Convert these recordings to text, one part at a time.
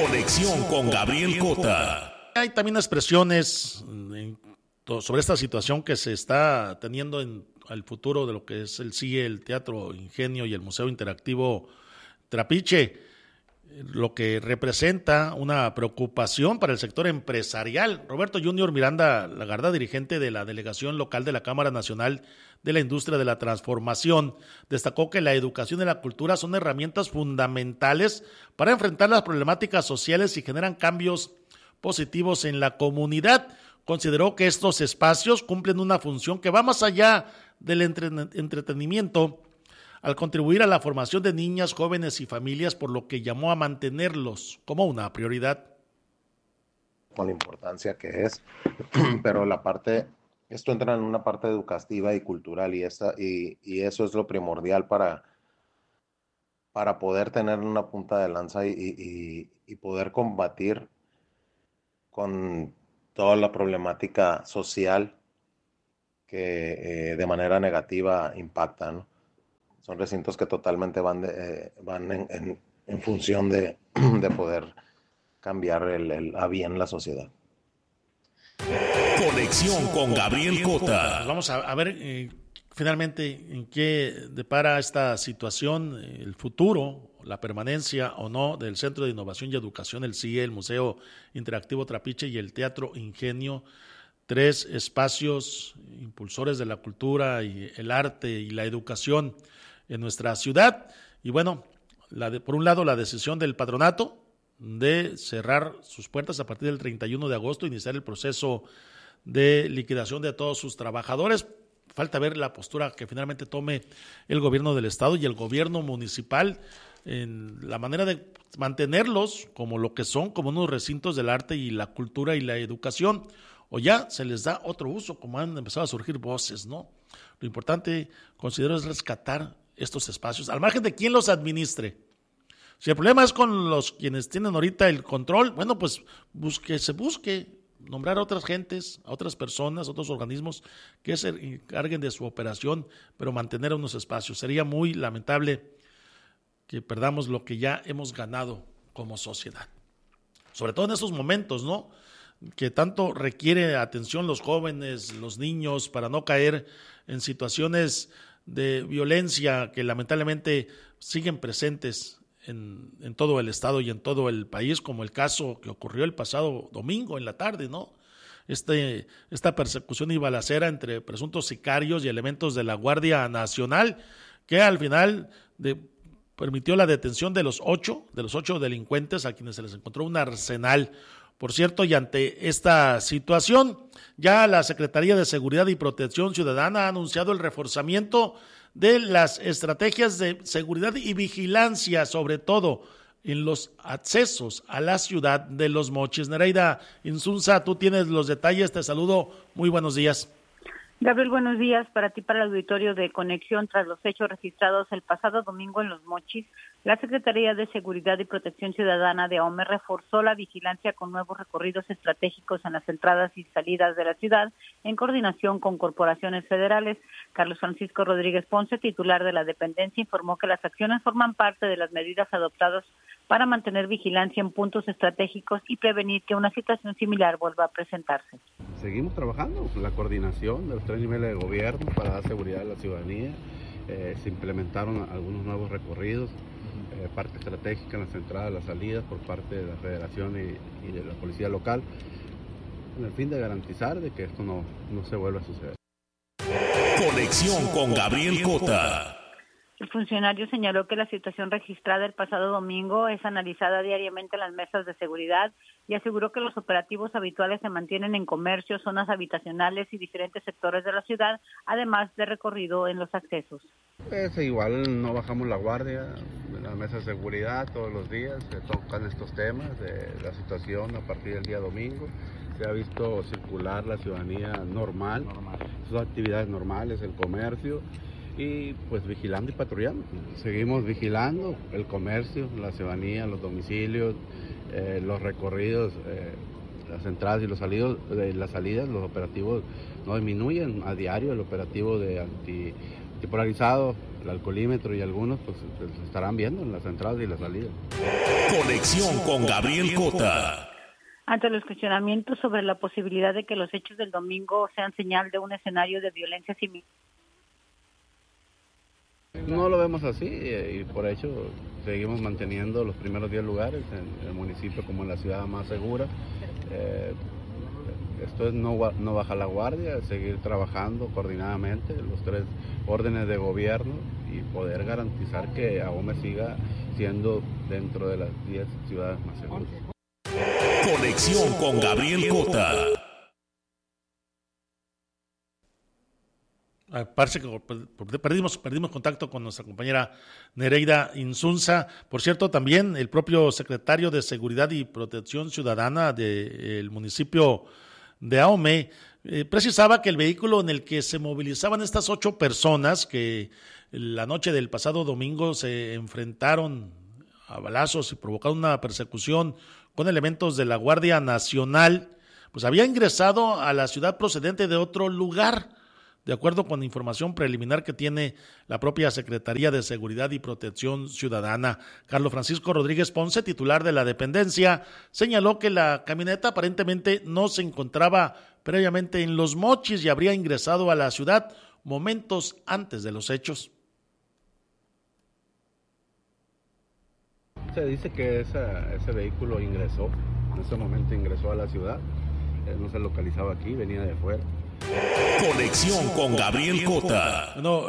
Conexión con Gabriel Cota. Hay también expresiones sobre esta situación que se está teniendo en el futuro de lo que es el CIE, el Teatro Ingenio y el Museo Interactivo Trapiche, lo que representa una preocupación para el sector empresarial. Roberto Junior Miranda Lagarda, dirigente de la delegación local de la Cámara Nacional de la Industria de la Transformación, destacó que la educación y la cultura son herramientas fundamentales para enfrentar las problemáticas sociales y generan cambios positivos en la comunidad. Consideró que estos espacios cumplen una función que va más allá del entretenimiento al contribuir a la formación de niñas, jóvenes y familias, por lo que llamó a mantenerlos como una prioridad. Con la importancia que es, pero esto entra en una parte educativa y cultural y eso es lo primordial para poder tener una punta de lanza y poder combatir con toda la problemática social que de manera negativa impacta, ¿no? Son recintos que totalmente van en función de poder cambiar a bien la sociedad. Conexión con Gabriel Cota. Vamos a ver finalmente en qué depara esta situación, el futuro, la permanencia o no del Centro de Innovación y Educación, el CIE, el Museo Interactivo Trapiche y el Teatro Ingenio, 3 espacios impulsores de la cultura y el arte y la educación en nuestra ciudad. Y bueno, por un lado la decisión del patronato de cerrar sus puertas a partir del 31 de agosto, iniciar el proceso de liquidación de todos sus trabajadores. Falta ver la postura que finalmente tome el gobierno del estado y el gobierno municipal en la manera de mantenerlos como lo que son, como unos recintos del arte y la cultura y la educación, o ya se les da otro uso, como han empezado a surgir voces, ¿no? Lo importante, considero, es rescatar estos espacios, al margen de quién los administre. Si el problema es con los quienes tienen ahorita el control, bueno, pues se busque nombrar a otras gentes, a otras personas, a otros organismos que se encarguen de su operación, pero mantener unos espacios. Sería muy lamentable que perdamos lo que ya hemos ganado como sociedad. Sobre todo en estos momentos, ¿no?, que tanto requiere atención los jóvenes, los niños, para no caer en situaciones de violencia que lamentablemente siguen presentes en todo el estado y en todo el país, como el caso que ocurrió el pasado domingo en la tarde, ¿no? Esta persecución y balacera entre presuntos sicarios y elementos de la Guardia Nacional, que al final permitió la detención de los 8 delincuentes a quienes se les encontró un arsenal. Por cierto, y ante esta situación, ya la Secretaría de Seguridad y Protección Ciudadana ha anunciado el reforzamiento de las estrategias de seguridad y vigilancia, sobre todo en los accesos a la ciudad de Los Mochis. Nereida Insunza, tú tienes los detalles, te saludo, muy buenos días. Gabriel, buenos días para ti, para el auditorio de Conexión. Tras los hechos registrados el pasado domingo en Los Mochis, la Secretaría de Seguridad y Protección Ciudadana de AOME reforzó la vigilancia con nuevos recorridos estratégicos en las entradas y salidas de la ciudad, en coordinación con corporaciones federales. Carlos Francisco Rodríguez Ponce, titular de la dependencia, informó que las acciones forman parte de las medidas adoptadas para mantener vigilancia en puntos estratégicos y prevenir que una situación similar vuelva a presentarse. Seguimos trabajando con la coordinación de los 3 niveles de gobierno para dar seguridad a la ciudadanía. Se implementaron algunos nuevos recorridos, parte estratégica en las entradas y las salidas por parte de la Federación y de la Policía Local, con el fin de garantizar de que esto no se vuelva a suceder. Conexión con Gabriel Cota. El funcionario señaló que la situación registrada el pasado domingo es analizada diariamente en las mesas de seguridad y aseguró que los operativos habituales se mantienen en comercios, zonas habitacionales y diferentes sectores de la ciudad, además de recorrido en los accesos. Pues igual no bajamos la guardia en las mesas de seguridad todos los días, se tocan estos temas de la situación a partir del día domingo. Se ha visto circular la ciudadanía normal. Sus actividades normales, el comercio. Y pues vigilando y patrullando. Seguimos vigilando el comercio, la ciudadanía, los domicilios, los recorridos, las entradas y las salidas, los operativos no disminuyen a diario. El operativo de antipolarizado el alcoholímetro y algunos pues se estarán viendo en las entradas y las salidas. Conexión con Gabriel Cota. Ante los cuestionamientos sobre la posibilidad de que los hechos del domingo sean señal de un escenario de violencia similar. No lo vemos así y por hecho seguimos manteniendo los primeros 10 lugares en el municipio como la ciudad más segura. Esto es no bajar la guardia, seguir trabajando coordinadamente los 3 órdenes de gobierno y poder garantizar que Ahome siga siendo dentro de las 10 ciudades más seguras. Conexión con Gabriel Cota. Parece que perdimos contacto con nuestra compañera Nereida Insunza. Por cierto, también el propio secretario de Seguridad y Protección Ciudadana del municipio de Ahome precisaba que el vehículo en el que se movilizaban estas 8 personas que la noche del pasado domingo se enfrentaron a balazos y provocaron una persecución con elementos de la Guardia Nacional, pues había ingresado a la ciudad procedente de otro lugar. De acuerdo con información preliminar que tiene la propia Secretaría de Seguridad y Protección Ciudadana, Carlos Francisco Rodríguez Ponce, titular de la dependencia, señaló que la camioneta aparentemente no se encontraba previamente en Los Mochis y habría ingresado a la ciudad momentos antes de los hechos. Se dice que ese vehículo ingresó, en ese momento ingresó a la ciudad, no se localizaba aquí, venía de fuera. Conexión con Gabriel Cota. Bueno,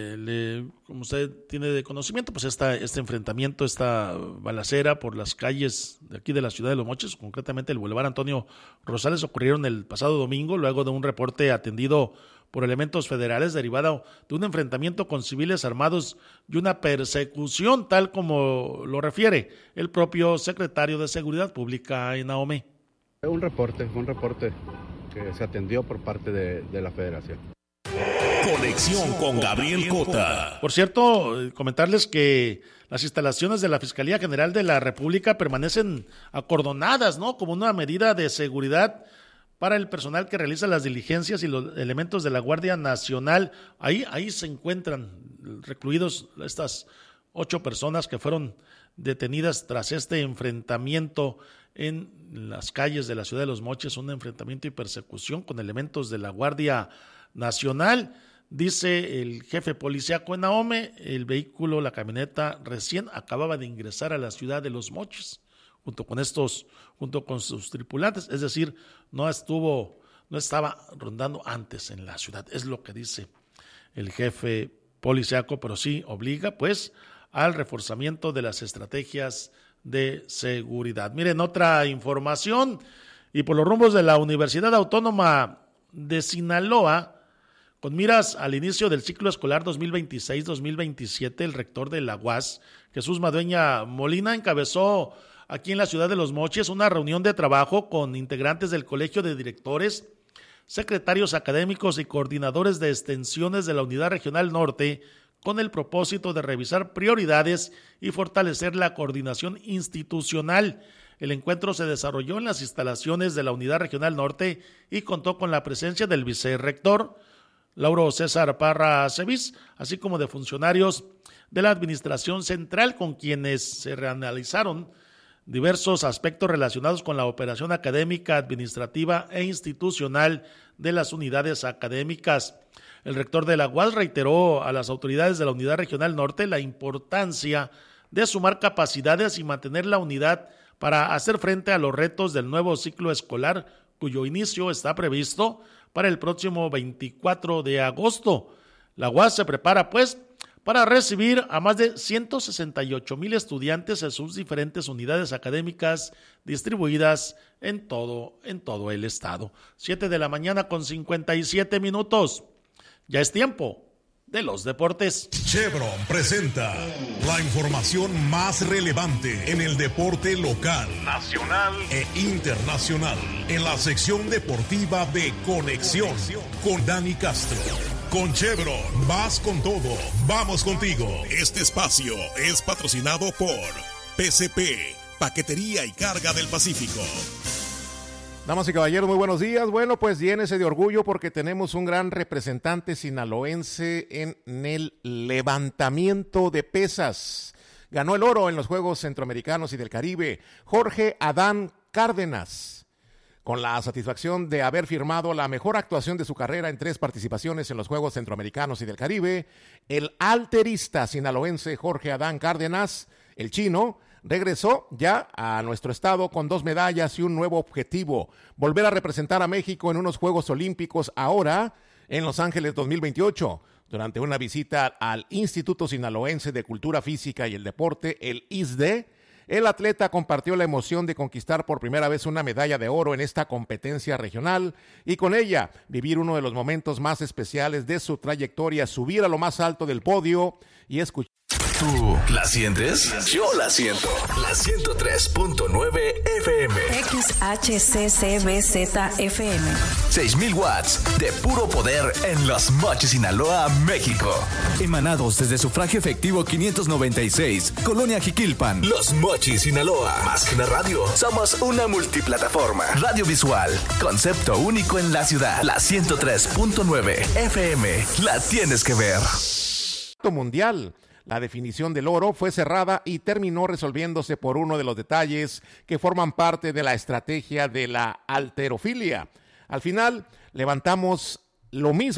como usted tiene de conocimiento, pues este enfrentamiento, esta balacera por las calles de aquí de la ciudad de Los Mochis, concretamente el Boulevard Antonio Rosales, ocurrieron el pasado domingo, luego de un reporte atendido por elementos federales derivado de un enfrentamiento con civiles armados y una persecución, tal como lo refiere el propio secretario de Seguridad Pública en Ahome. Un reporte que se atendió por parte de la Federación. Conexión con Gabriel Cota. Por cierto, comentarles que las instalaciones de la Fiscalía General de la República permanecen acordonadas, ¿no? Como una medida de seguridad para el personal que realiza las diligencias y los elementos de la Guardia Nacional. Ahí se encuentran recluidos estas 8 personas que fueron detenidas tras este enfrentamiento en las calles de la ciudad de Los Mochis, un enfrentamiento y persecución con elementos de la Guardia Nacional. Dice el jefe policíaco en Ahome, el vehículo, la camioneta, recién acababa de ingresar a la ciudad de Los Mochis, junto con sus tripulantes, es decir, no estaba rondando antes en la ciudad, es lo que dice el jefe policíaco, pero sí obliga pues al reforzamiento de las estrategias de seguridad. Miren, otra información, y por los rumbos de la Universidad Autónoma de Sinaloa, con miras al inicio del ciclo escolar 2026-2027, el rector de la UAS, Jesús Madueña Molina, encabezó aquí en la ciudad de Los Mochis una reunión de trabajo con integrantes del Colegio de Directores, secretarios académicos y coordinadores de extensiones de la Unidad Regional Norte, con el propósito de revisar prioridades y fortalecer la coordinación institucional. El encuentro se desarrolló en las instalaciones de la Unidad Regional Norte y contó con la presencia del vicerrector, Lauro César Parra Cevis, así como de funcionarios de la Administración Central, con quienes se reanalizaron diversos aspectos relacionados con la operación académica, administrativa e institucional de las unidades académicas. El rector de la UAS reiteró a las autoridades de la Unidad Regional Norte la importancia de sumar capacidades y mantener la unidad para hacer frente a los retos del nuevo ciclo escolar, cuyo inicio está previsto para el próximo 24 de agosto. La UAS se prepara, pues, para recibir a más de 168,000 estudiantes en sus diferentes unidades académicas distribuidas en todo el estado. 7:57 a.m. Ya es tiempo de los deportes. Chevron presenta la información más relevante en el deporte local, nacional e internacional, en la sección deportiva de Conexión con Dani Castro. Con Chevron, vas con todo, vamos contigo. Este espacio es patrocinado por PCP, Paquetería y Carga del Pacífico. Damas y caballeros, muy buenos días. Bueno, pues llénese de orgullo porque tenemos un gran representante sinaloense en el levantamiento de pesas. Ganó el oro en los Juegos Centroamericanos y del Caribe, Jorge Adán Cárdenas, con la satisfacción de haber firmado la mejor actuación de su carrera en 3 participaciones en los Juegos Centroamericanos y del Caribe. El halterista sinaloense Jorge Adán Cárdenas, el chino, regresó ya a nuestro estado con 2 medallas y un nuevo objetivo: volver a representar a México en unos Juegos Olímpicos ahora en Los Ángeles 2028. Durante una visita al Instituto Sinaloense de Cultura Física y el Deporte, el ISDE, el atleta compartió la emoción de conquistar por primera vez una medalla de oro en esta competencia regional y con ella vivir uno de los momentos más especiales de su trayectoria, subir a lo más alto del podio y escuchar. ¿Tú la sientes? Yo la siento. La 103.9 FM. XHCCBZ-FM. 6,000 watts de puro poder en Los Mochis, Sinaloa, México. Emanados desde Sufragio Efectivo 596, Colonia Jiquilpan. Los Mochis, Sinaloa. Más que una radio, somos una multiplataforma. Radio visual, concepto único en la ciudad. La 103.9 FM. La tienes que ver. Mundial. La definición del oro fue cerrada y terminó resolviéndose por uno de los detalles que forman parte de la estrategia de la halterofilia. Al final, levantamos lo mismo